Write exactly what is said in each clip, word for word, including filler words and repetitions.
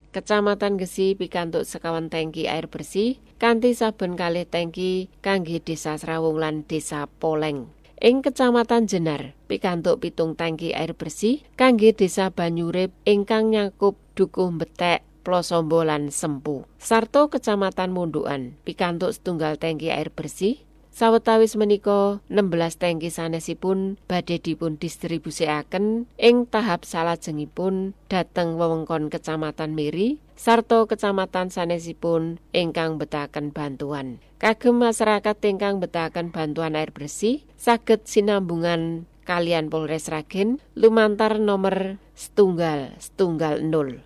Kecamatan Gesi pikantuk sekawan tangki air bersih kanthi saben kalih tangki kangge Desa Srawung lan Desa Poleng. Ing Kecamatan Jenar pikantuk pitung tangki air bersih kangge Desa Banyurip ingkang nyakup Dukuh Betek, Plosombo lan Sempu. Sarto Kecamatan Mundukan pikantuk setunggal tangki air bersih. Sawetawis menika enam belas tangki sanesipun badhe dipun distribusikaken ing tahap salajengipun dhateng wewengkon Kecamatan Miri sarta kecamatan sanesipun ingkang betahaken bantuan. Kagem masyarakat ingkang betahaken bantuan air bersih saged sinambungan kalian Polres Sragen lumantar nomor setunggal setunggal nol.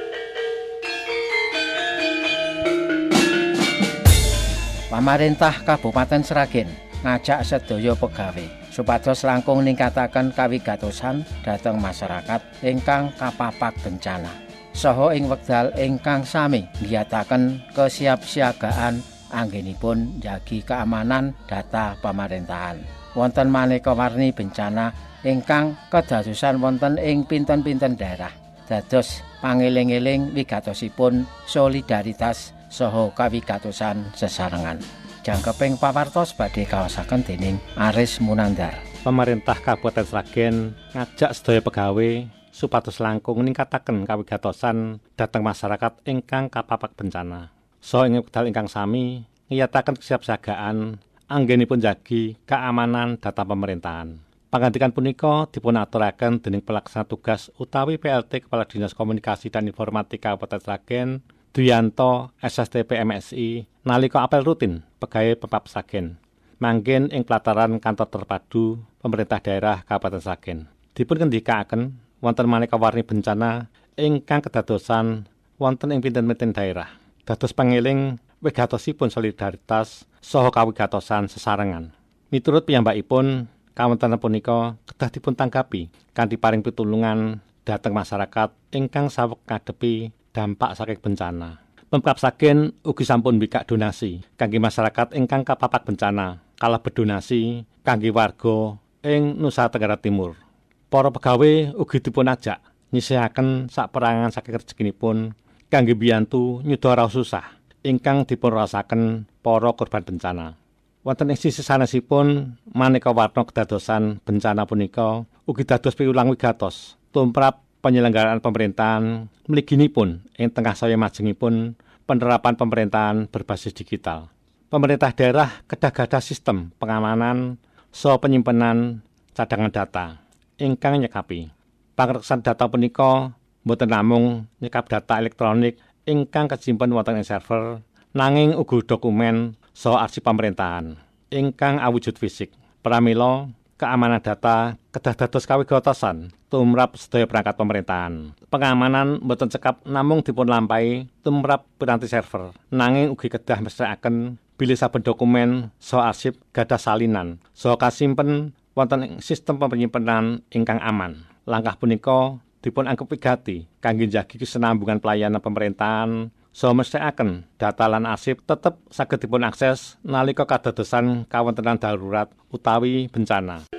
Pamarentah Kabupaten Sragen ngajak sedaya pegawai supados langkung ningkataken kawigatosan dhateng masyarakat ingkang kapapak bencana. Saha ing wekdal ingkang sami ngiyataken kesiapsiagaan anggenipun njagi keamanan data pemerintahan. Wonten maneka warni bencana ingkang kedadosan wonten ing pinten-pinten daerah. Dados pangeling-eling wigatosipun solidaritas saha kawigatosan sesarengan. Jangkeping pawartos badhe kawasaken dening Aris Munandar. Pemerintah Kabupaten Sragen ngajak sedaya pegawai supados langkung ningkataken kawigatosan dhateng masyarakat ingkang kapapak bencana. Saha ing wekdal ingkang sami ngiyataken kesiapsiagaan anggenipun njagi keamanan data pemerintahan. Pangandikan punika dipunaturaken dening pelaksana tugas utawi P L T Kepala Dinas Komunikasi dan Informatika Kabupaten Sragen Duyanto S S T P M S I nalika apel rutin pegawai Pemkab Sragen manggen ing pelataran kantor terpadu pemerintah daerah Kabupaten Sragen. Dipun ngendikaken wonten maneka warni bencana ingkang kedadosan wonten ing pinten-pinten daerah. Dados pangeling wigatosipun solidaritas saha kawigatosan sesarengan. Miturut piyambakipun kawontenan punika kedah dipun tanggapi kanthi paring pitulungan dhateng masyarakat ingkang saweg ngadepi dampak saking bencana. Pemkab Sragen ugi sampun mbikak donasi kangge masyarakat ingkang kapapak bencana, kalebet donasi kangge warga ing Nusa Tenggara Timur. Para pegawai ugi dipun ajak nyisihaken saperangan saking rezekinipun kangge mbiyantu nyuda raos susah ingkang dipun rasaken para korban bencana. Wonten ing sisi sanesipun maneka warna kedadosan bencana punika ugi dados piwulang wigatos tumrap penyelenggaraan pemerintahan mliginipun ing tengah saya majengipun penerapan pemerintahan berbasis digital. Pemerintah daerah kedah gadah sistem pengamanan saha penyimpanan cadangan data ingkang nyekapi. Pangreksan data punika boten namung nyekap data elektronik ingkang kasimpen wonten ing server, nanging uga dokumen saha arsip pemerintahan ingkang awujud fisik. Pramila keamanan data kedah dados kawigatosan tumrap sedaya perangkat pemerintahan. Pengamanan boten cekap namung dipun lampahi tumrap piranti server, nanging ugi kedah mesthekaken bilih saben dokumen saha arsip gadah salinan saha kasimpen wonten ing sistem penyimpenan ingkang aman. Langkah punika dipun anggep wigati kangge njagi kesinambungan pelayanan pemerintahan saha mesthekaken data lan arsip tetep saged dipun akses nalika kadadosan kawontenan darurat utawi bencana.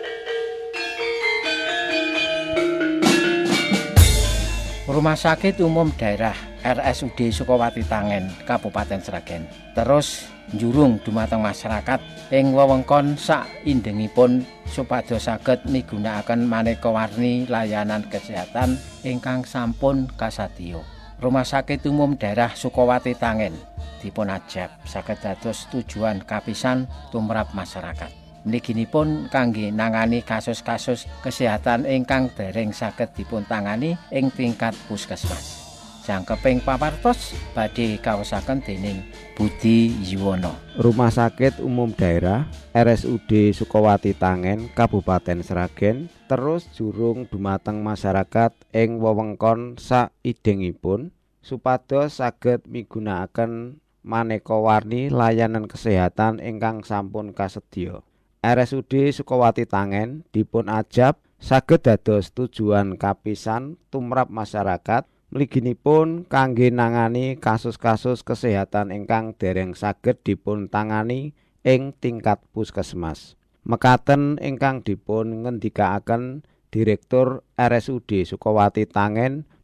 Rumah Sakit Umum Daerah R S U D Sukowati Tangen, Kabupaten Sragen, terus njurung dumateng masyarakat ing wewengkon saindengipun supados saged migunakaken maneka warni layanan kesehatan ingkang sampun kasadhiya. Rumah Sakit Umum Daerah Sukowati Tangen dipun ajab saged dados tujuan kapisan tumrap masyarakat. Mliginipun kangge nangani kasus-kasus kesehatan ingkang dereng saged dipun tangani ing tingkat puskesmas. Jangkeping pawartos badhe kaosaken dening Budi Yuwono. Rumah Sakit Umum Daerah R S U D Sukowati Tangen, Kabupaten Sragen terus jurung dumateng masyarakat ing wewengkon saidengipun supados saged migunakaken maneka warni layanan kesehatan ingkang sampun kasedya. R S U D Sukowati Tangen dipun ajab saged dados tujuan kapisan tumrap masyarakat mliginipun kangge nangani kasus-kasus kesehatan ingkang dereng saged dipun tangani ing tingkat puskesmas. Mekaten ingkang dipun ngendikaaken Direktur R S U D Sukowati Tangen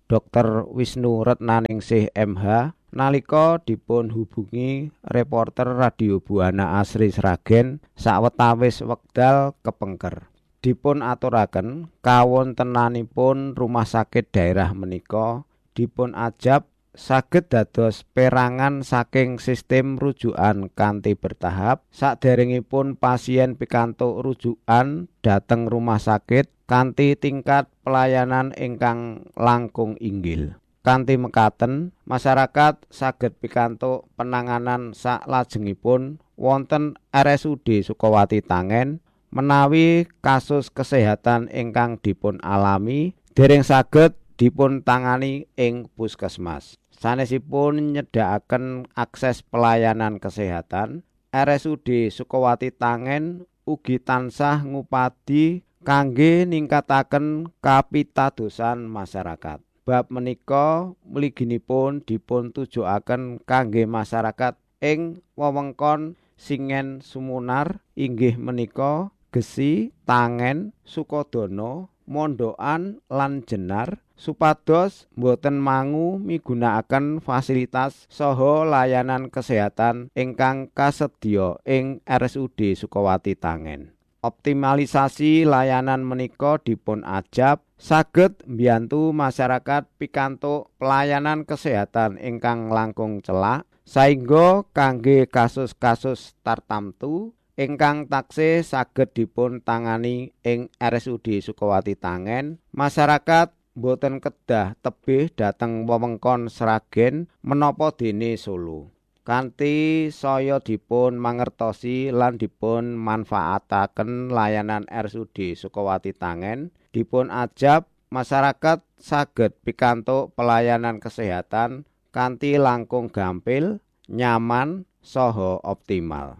Dokter Wisnu Retnaningsih M H nalika dipun hubungi reporter Radio Buana Asri Sragen sawetawis wekdal kepengker. Dipun aturaken kawontenanipun rumah sakit daerah menika dipun ajab saged dados perangan saking sistem rujukan kanthi bertahap saderengipun pasien pikantuk rujukan dhateng rumah sakit kanthi tingkat pelayanan ingkang langkung inggil. Kanthi mekaten, masyarakat saged pikantuk penanganan saklajengipun wonten R S U D Sukawati Tangen menawi kasus kesehatan ingkang dipun alami dereng saged dipun tangani ing puskesmas. Sanesipun nyedakaken akses pelayanan kesehatan, R S U D Sukawati Tangen ugi tansah ngupadi kangge ningkataken kapitadosan masyarakat. Bab menika mliginipun dipun tujuaken kangge masyarakat ing wewengkon Singen Sumunar inggih menika Gesi, Tangen, Sukodono, Mondokan lan Jenar supados boten mangu migunakaken fasilitas saha layanan kesehatan ingkang kasedya ing R S U D Sukawati Tangen. Optimalisasi layanan menika dipun ajab saged mbiyantu masyarakat pikantuk pelayanan kesehatan ingkang langkung celak saengga kangge kasus-kasus tartamtu ingkang taksih saged dipun tangani ing R S U D Sukawati Tangen, masyarakat boten kedah tebih dhateng wewengkon Sragen menapa dene Solo. Kanthi saya dipun mangertosi lan dipun manfaataken layanan R S U D Sukawati Tangen, dipun ajab masyarakat saged pikantuk pelayanan kesehatan kanthi langkung gampil, nyaman, saha optimal.